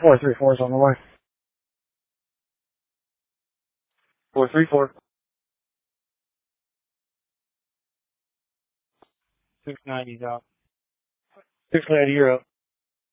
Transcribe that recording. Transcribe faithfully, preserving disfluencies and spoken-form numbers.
Four three four is on the way. Four three four. Six ninety out. Six ninety, you're up.